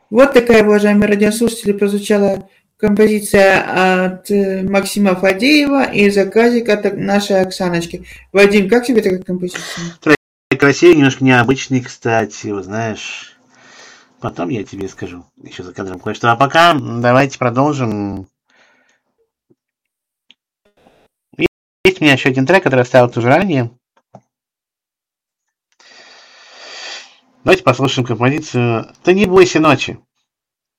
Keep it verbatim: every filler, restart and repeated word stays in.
Вот такая, уважаемые радиослушатели, прозвучала композиция от э, Максима Фадеева и заказик от нашей Оксаночки. Вадим, как тебе такая композиция? Красивый, немножко необычный, кстати, вот знаешь. Потом я тебе скажу еще за кадром кое-что. А пока давайте продолжим. Есть у меня еще один трек, который я ставил тоже ранее. Давайте послушаем композицию «Ты не бойся ночи».